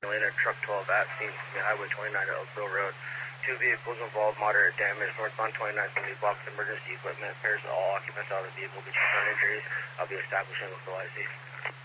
Atlanta, truck 12 at scene, Highway 29 at Oakville Road. 2 vehicles involved, moderate damage, northbound 2970 blocks emergency equipment, pairs all occupants out of the vehicle, due to burn injuries. I'll be establishing local IC.